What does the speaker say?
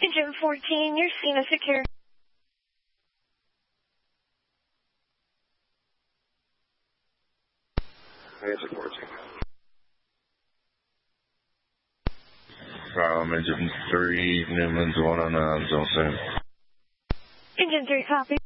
Engine 14, your scene is secure. Engine 14. Engine 3, Newman's 109, zone soon. Engine 3, copy.